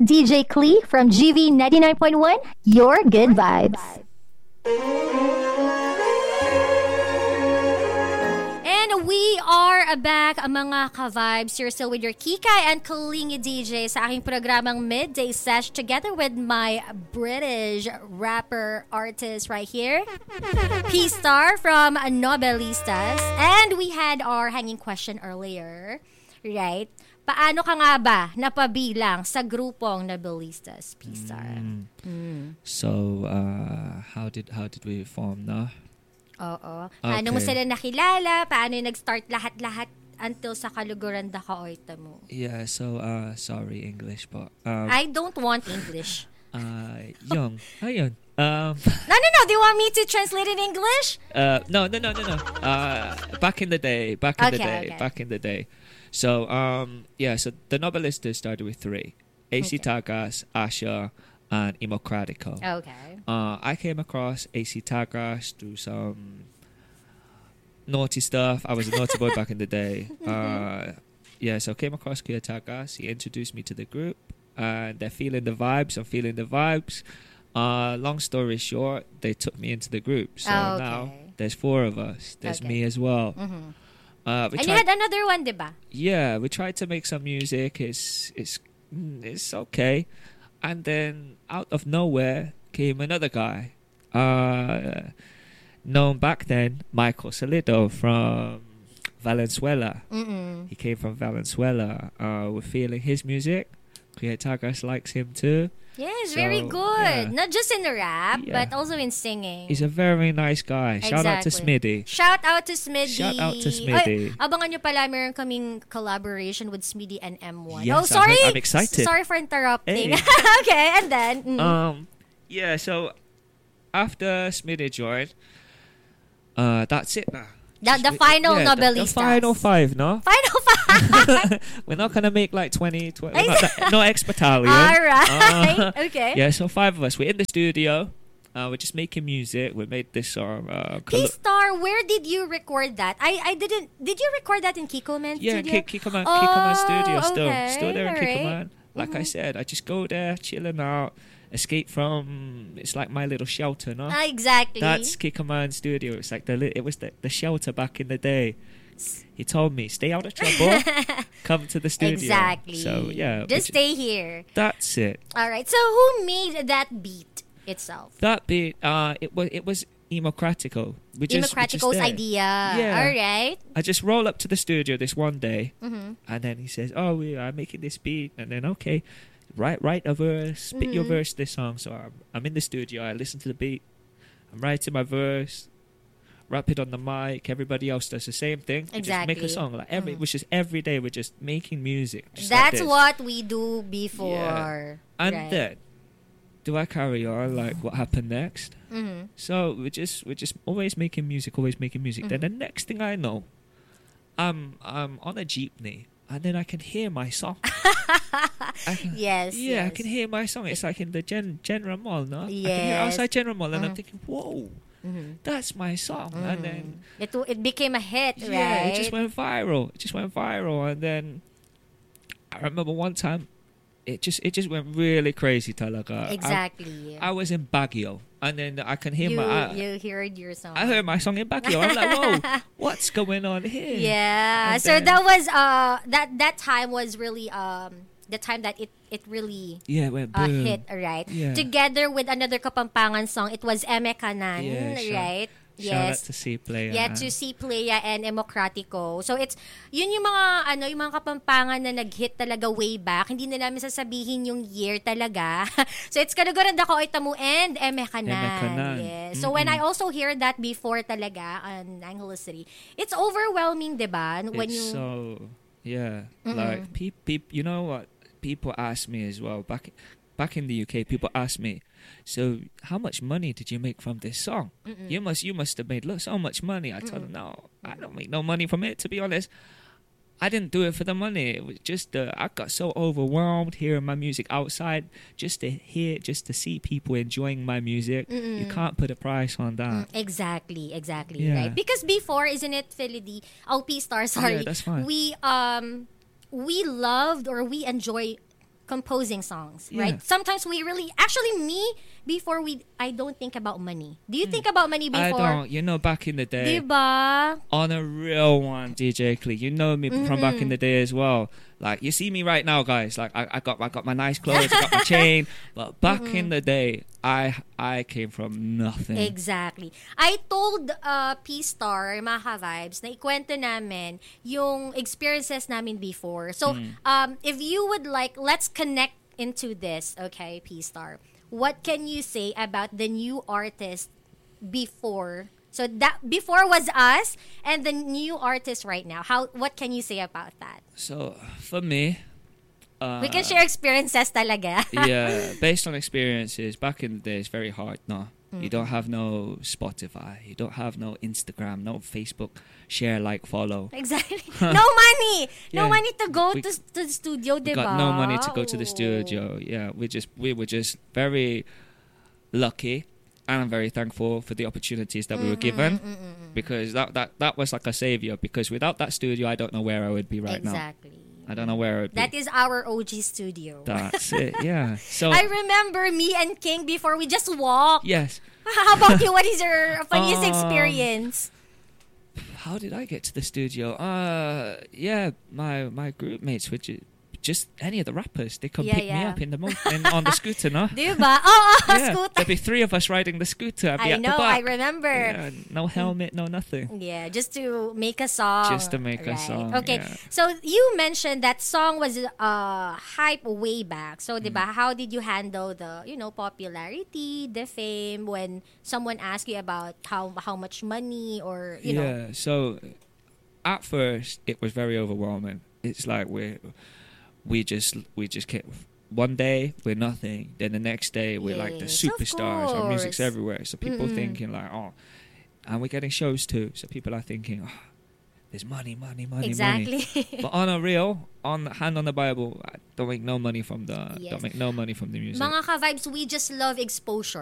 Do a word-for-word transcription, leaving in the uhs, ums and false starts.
D J Klee from G V ninety-nine point one, Your Good Vibes. And we are back, mga ka-vibes. You're still with your Kikay and Kalingi D J sa aking programang Midday Sesh together with my British rapper artist right here, P-Star from Nobelistas. And we had our hanging question earlier, right? Paano ka nga ba napabilang sa grupong Nobelistas, P-Star? Mm. Mm. So, uh, how did how did we form na? Oo. Okay. Paano mo sila nakilala? Paano yung nag-start lahat-lahat until sa kaluguran da ka oita mo? Yeah, so, uh, sorry, English po. Um, I don't want English. uh, yung, ayun. Um, No, no, no. Do you want me to translate in English? uh, no, no, no, no, no. Uh, back in the day, back in the Okay, day, okay. back in the day. So, um, yeah, so the Nobelistas started with three. A C Okay. Tagas, Asha, and Imocratico. Okay. Uh, I came across A C Tagas through some naughty stuff. I was a naughty boy back in the day. Uh, yeah, so I came across Kuya Tagas. He introduced me to the group. And they're feeling the vibes. I'm feeling the vibes. Uh, long story short, they took me into the group. So Oh, okay. now there's four of us. There's Okay. me as well. Mm-hmm. Uh, we And you tried, had another one, diba? yeah, we tried to make some music. It's it's mm, it's okay. And then out of nowhere came another guy, uh, known back then, Michael Salido from Valenzuela. Mm-mm. He came from Valenzuela. Uh, we're feeling his music. Kuya Tagas likes him too. Yes, So, very good. yeah. Not just in the rap, Yeah. but also in singing. He's a very nice guy. Shout out to Exactly. Smitty. Shout out to Smitty. Shout out to Smitty. Ay, abangan nyo pala, meron kaming collaboration with Smitty and M one. Yes, oh, sorry. I'm- I'm excited. Sorry for interrupting. Hey. Okay, and then... mm. Um, yeah. So after Smitty joined, uh, that's it now. the, the Smi- final yeah, the- Nobelistas. The, final five, no? Final five. We're not gonna make like twenty, twenty not that- no ex battalion. All right. Uh, Okay. Yeah, so five of us. We're in the studio. Uh, we're just making music. We made this song. Uh, col- P-Star, where did you record that? I, I didn't... Did you record that in Kikoman yeah, Studio? Ki- Kikoman, Oh, Kikoman Studio still, okay, still there in alright. Kikoman. Like I Mhm. said, I just go there, chilling out, escape from. It's like my little shelter, no? Ah, exactly. That's Kikoman Studio. It's like the li- it was the, the shelter back in the day. He told me, stay out of trouble, come to the studio. Exactly. So yeah, Just which- stay here. that's it. All right. So who made that beat itself? That bit, uh, it was it was Imocratico. We just, we just Democratico's there. idea. Yeah. All right. I just roll up to the studio this one day, Mm-hmm. and then he says, "Oh, we are making this beat," and then okay, write write a verse, spit your Mhm. verse this song. So I'm, I'm in the studio. I listen to the beat. I'm writing my verse. Rap it on the mic. Everybody else does the same thing. We just make a Exactly. song like every, Mhm. which is every day. We're just making music. Just like That's this. what we do before. And right. then, do I carry on? Like what happened next? Mm-hmm. So we're just we're just always making music, always making music. Then the Mm-hmm. next thing I know, I'm I'm on a jeepney, and then I can hear my song. I can, Yes. yeah, I yes. can hear my song. It's like in the Gen General Mall, no? I can hear Yes. outside General Mall, and I'm Mhm. thinking, whoa, Mhm. that's my song. And then Mhm. it it became a hit, yeah, right? it just went viral. It just went viral, and then I remember one time, it just it just went really crazy, talaga. I- Exactly. I, was in Baguio, and then I can hear you my. I, you heard your song. I heard my song in Baguio. I'm like, whoa, what's going on here? Yeah. And So then- that was uh that that time was really um the time that it it really Yeah, it went uh, boom. hit, right? Yeah. Together with another Kapampangan song, it was Eme Kanan, Yeah, shout- right? Shout out Yes. to C Player. Yeah, to see Playa and Democratico. So it's yun yung mga ano yung mga Kapampangan na nag-hit talaga way back. Hindi na namin sasabihin yung year talaga. So it's Kaluguran Dako Oitamu and Eme Kanan. Eme Kanan. Yes. So when I Mm-mm. also hear that before talaga on Angeles City, it's overwhelming, 'di ba? When it's you so yeah, Mm-mm. like peop, peop, you know what? People ask me as well back back in the U K. People ask me, so how much money did you make from this song? Mm-mm. You must you must have made look so much money. I tell them, no, I don't make no money from it. To be honest, I didn't do it for the money. It was just uh, I got so overwhelmed hearing my music outside, just to hear, just to see people enjoying my music. Mm-mm. You can't put a price on that. Mm, exactly, exactly, Yeah. right? Because before, isn't it, Philly? Oh, P Star, sorry. Yeah, that's fine. We um we loved or we enjoy composing songs, Yeah. right? Sometimes we really, actually me, before we, I don't think about money. Do you think about money I before? don't. You know, back in the day, Diba? on a real one, D J Clee. You know me from back in the day as well. Like you see me right now, guys. Like I, I got I got my nice clothes, I got my chain. But back in the day, I I came from nothing. Exactly. I told uh, P-Star, mga ka-vibes, na ikwento namin yung experiences namin before. So, um, if you would like, let's connect into this, okay, P-Star. What can you say about the new artist before? So that before was us, and the new artist right now. How? What can you say about that? So for me, uh, We can share experiences talaga. yeah, based on experiences, back in the day, it's very hard. No, you don't have no Spotify, you don't have no Instagram, no Facebook. Share, like, follow. Exactly. No money. No Yeah. money to go We- to, to the studio, We diba? got no money to go to the Oh. studio. Yeah, we just we were just very lucky, and I'm very thankful for the opportunities that we were given, because that, that that was like a savior. Because without that studio, I don't know where I would be right Exactly. now. I don't know where I would That be. is our O G studio. That's it. Yeah. So I remember me and King before we just walk. yes. How about you? What is your funniest Um, experience? How did I get to the studio? Uh, yeah, my my group mates would ju- just any of the rappers. They come Yeah, pick me yeah. up in the mo- in, on the scooter, no? Diba? Oh, oh Yeah, scooter. there'd be three of us riding the scooter. I'd be I at know, the I back. remember. Yeah, no helmet, no nothing. Yeah, just to make a song. Just to make a Right. song, Okay, yeah. so you mentioned that song was uh hype way back. So, Mm. diba, how did you handle the, you know, popularity, the fame when someone asked you about how how much money or, you know. Yeah, so at first it was very overwhelming. It's like we we just we just kept one day we're nothing, then the next day we're like the Yes, of superstars. Our music's course. everywhere, so people thinking like, oh, and we're getting shows too. So people are thinking, oh, there's money, money, money, Exactly. money. But on a real, on hand on the Bible, I don't make no money from the Yes. don't make no money from the music. Mga ka-vibes, we just love exposure.